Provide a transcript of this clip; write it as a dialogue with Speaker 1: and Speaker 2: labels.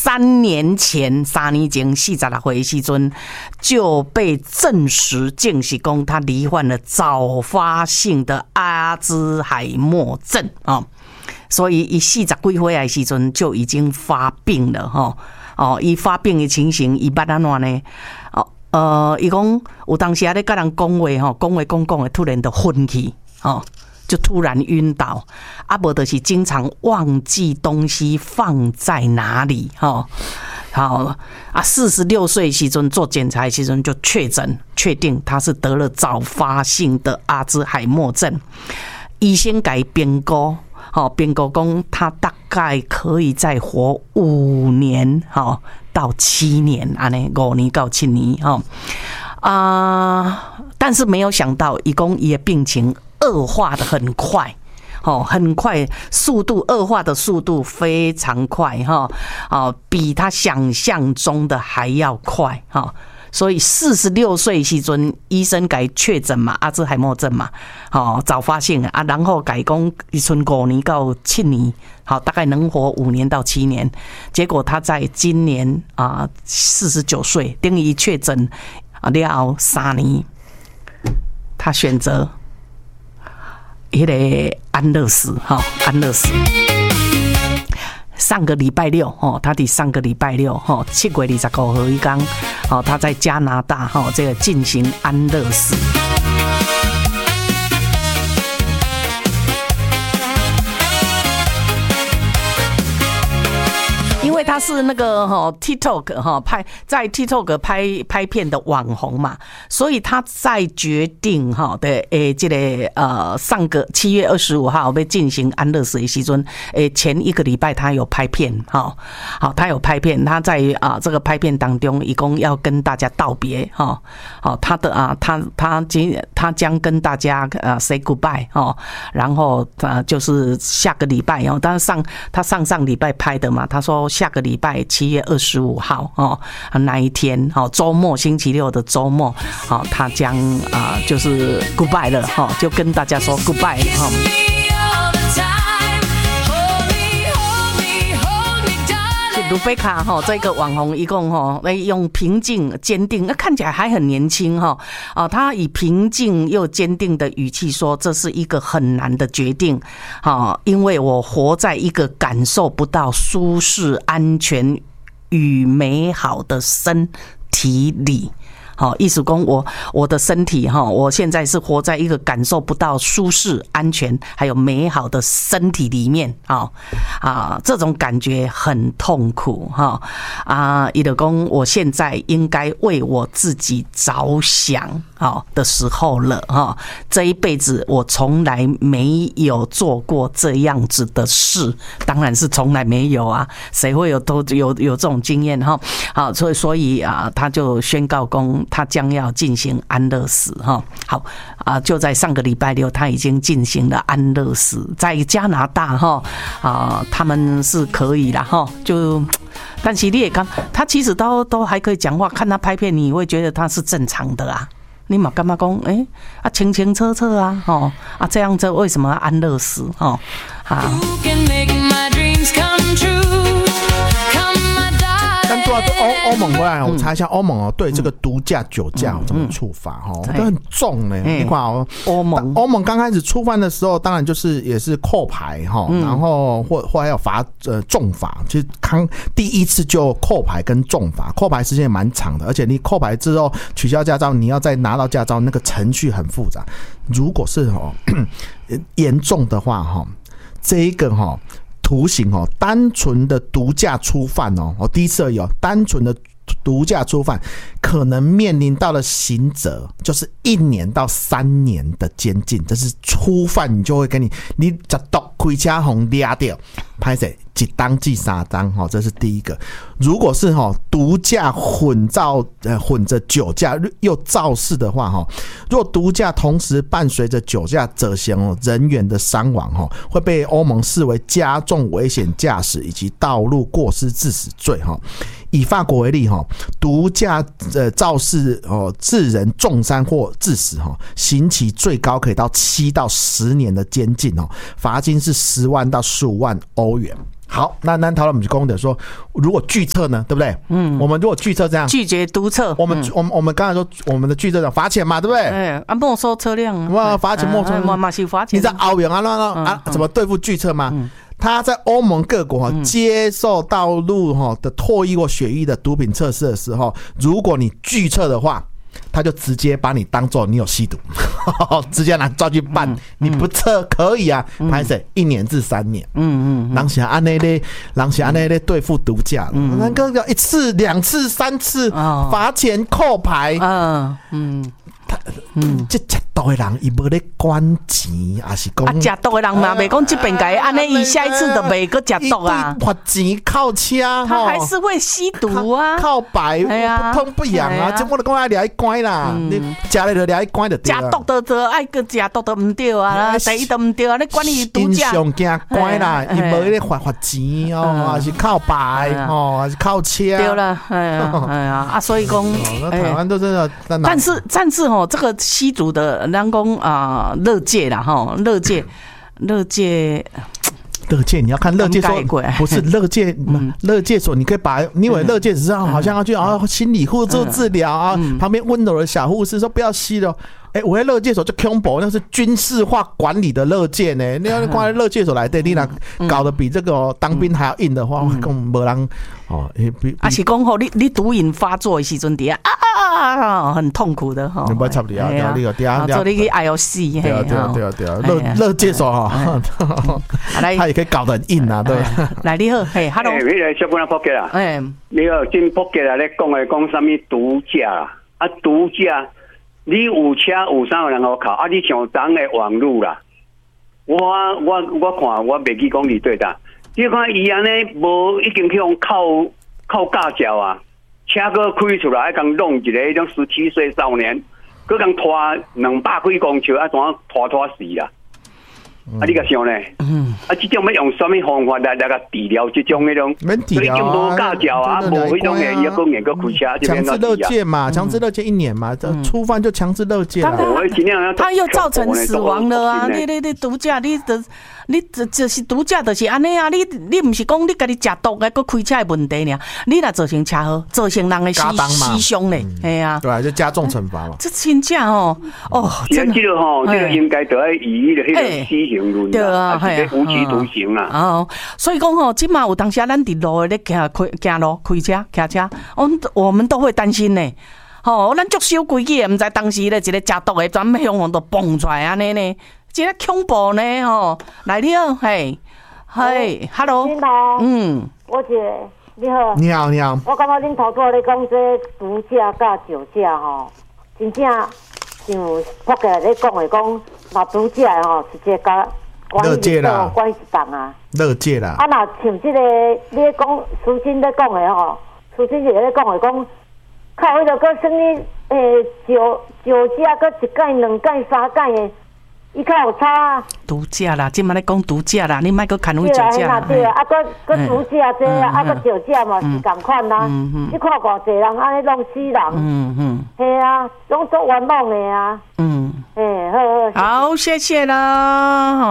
Speaker 1: 3年前46岁的时阵就被证实是说他罹患了早发性的阿兹海默症啊，所以伊40几岁的时阵就已经发病了哈。伊发病的情形，伊捌安怎呢？伊讲有当时咧跟人讲话吼，讲的突然就昏去就突然晕倒，无就是经常忘记东西放在哪里好，46岁的时阵做检查的时阵就确定他是得了早发性的阿兹海默症，医生给他评估。评估说他大概可以再活5年到7年，这样5年到7年但是没有想到，他说他的病情恶化的很快。很快，恶化的速度非常快比他想象中的还要快所以46岁的时阵，医生给确诊嘛，阿兹海默症嘛，早发性然后给讲他剩5年到7年，大概能活5年到7年。结果他在今年49岁，等于确诊了后3年，他选择那个安乐死安乐死。上个礼拜六他在上个礼拜六7月29号一天他在加拿大这个进行安乐死。因为他是那个TikTok 在 TikTok 拍片的网红嘛，所以他在决定这个上个7月25号要进行安乐死的时阵，前1个礼拜他有拍片他有拍片，他在这个拍片当中，一共要跟大家道别他将跟大家say goodbye 然后就是下个礼拜但是他上礼拜拍的嘛，他说下个礼拜7月25号那一天周末星期六的周末他将就是 goodbye 了就跟大家说 goodbye 卢贝卡这个网红一共用平静坚定，看起来还很年轻他以平静又坚定的语气说，这是一个很难的决定因为我活在一个感受不到舒适、安全与美好的身体里。意思说我的身体我现在是活在一个感受不到舒适、安全还有美好的身体里面这种感觉很痛苦他就说我现在应该为我自己着想的时候了这一辈子我从来没有做过这样子的事，当然是从来没有谁会有这种经验所以他就宣告说他将要进行安乐死好就在上个礼拜六他已经进行了安乐死，在加拿大他们是可以啦但是你也看他其实都还可以讲话，看他拍片你会觉得他是正常的你嘛干嘛讲清清楚楚这样子为什么要安乐死
Speaker 2: 欧盟回来，我查一下欧盟对这个毒驾酒驾怎么处罚都很重呢。你看欧盟刚开始触犯的时候，当然也是扣牌然后或还有重罚。其实第一次就扣牌跟重罚，扣牌时间也蛮长的，而且你扣牌之后取消驾照，你要再拿到驾照，那个程序很复杂。如果是严重的话这一个徒刑单纯的毒驾初犯第一次有单纯的毒驾初犯，可能面临到的刑责就是1年到3年的监禁。这是初犯，你就会给你10刀开车红抓掉，拍谁1当记3当这是第一个。如果是毒驾混着酒驾又肇事的话若毒驾同时伴随着酒驾者嫌人员的伤亡会被欧盟视为加重危险驾驶以及道路过失致死罪以法国为例毒驾肇事致人重伤或致死刑期最高可以到7到10年的监禁罚金是10万到15万欧元。 好，那讨论我们就公的说，如果拒测呢，对不对？我们如果拒测这样
Speaker 1: 拒绝督测，
Speaker 2: 我们刚才说我们的拒测讲罚钱嘛，对不对？
Speaker 1: 没收车辆，
Speaker 2: 哇，罚钱没收，
Speaker 1: 嘛是罚钱。
Speaker 2: 你知道欧元怎么对付拒测吗？他在欧盟各国接受道路的唾液或血液的毒品测试的时候，如果你拒测的话，他就直接把你当作你有吸毒，直接拿抓去办。你不测可以啊，拍摄1年至3年。人是安尼咧对付毒驾，那个1次、2次、3次罚钱扣牌。这食毒的人，伊无咧管钱，还是讲
Speaker 1: 食毒的人嘛，袂讲这边改，安尼伊下一次就袂个食毒啊。
Speaker 2: 罚钱靠车，
Speaker 1: 他还是会吸毒啊，
Speaker 2: 靠白不痛不痒啊。这我就讲爱抓关啦，你食了就抓关就对了。
Speaker 1: 食毒就爱个食毒就唔对啊，第一都唔对啊，你管你毒驾。
Speaker 2: 上惊关啦，伊无咧罚钱哦，还是靠白哦，还是靠车。
Speaker 1: 对了，哎呀，所以讲，
Speaker 2: 台湾都真的。
Speaker 1: 但是哦，这个吸毒的，人讲啊，乐界啦哈，乐界，你要看乐界所，不是乐界，乐界所，你可以把你以为乐界只是好像要去心理护助治疗啊，旁边温柔的小护士说不要吸了。我在乐界所就恐怖，那是军事化管理的乐界呢。你要挂在乐界所来对，你若搞得比这个当兵还要硬的话，更没人哦。是讲吼，你毒瘾发作的时阵底很痛苦的哈。
Speaker 2: 你不差不多啊，
Speaker 1: 做你去 IOC。
Speaker 2: 对啊，乐界所哈，他也可以搞得很硬啊，对。
Speaker 1: 来你好，嘿 ，Hello。
Speaker 3: 迄个小姑娘扑街啦，你好，真扑街啦！咧讲什么毒驾啊？毒驾。你有车有啥人好靠？你上当的网路啦，我看我袂记讲你对的。你看伊安尼无已经去用靠驾照啊，车个开出来，刚弄一个迄种17岁少年，佮刚拖200几公尺，怎样拖死啊？你个想呢？这种要用什么方法来个治疗这种那种？
Speaker 2: 免治疗啊！
Speaker 3: 无驾照啊，无迄种诶，也讲研究开车。
Speaker 2: 强制勒戒嘛，强制勒戒1年嘛，初犯就强制勒戒了。
Speaker 1: 他又造成死亡了啊！你毒驾，你就是毒驾，就是安尼啊！你唔是讲你家己食毒个，佮开车的问题呢？你若造成车祸，造成人的死伤嘞，系啊！
Speaker 2: 对啊，就加重惩罚嘛。
Speaker 1: 这真正哦，
Speaker 3: 真的。这个吼，这个应该都要以迄个死刑论啦，还是无期徒刑啦。
Speaker 1: 所以讲吼，即马有当时咱伫路咧行路开车骑车，我们都会担心呢。咱足守规矩，唔知当时咧一个食毒的，专门向往都蹦出来安尼呢。真个恐怖呢来你好，嘿 ，Hello，
Speaker 4: 你好，我姐你好，
Speaker 2: 你好，
Speaker 4: 我感觉恁头拄咧讲这毒驾甲酒驾真正像福建咧讲的讲，若毒驾是一个
Speaker 2: 乐戒啦，
Speaker 4: 关系重啊，
Speaker 2: 乐戒啦。
Speaker 4: 若像这个你咧讲苏金咧讲的苏金姐咧讲的讲，靠迄个个什么酒驾个1届、2届、3届的。伊较有差
Speaker 1: 毒驾啦，今嘛咧讲毒驾啦，你莫搁牵为酒驾。
Speaker 4: 对啊，搁毒驾这搁酒驾嘛是共款啦。你看偌济人安尼弄死人，系啊，拢做冤枉的啊。好，
Speaker 1: 好，谢谢啦。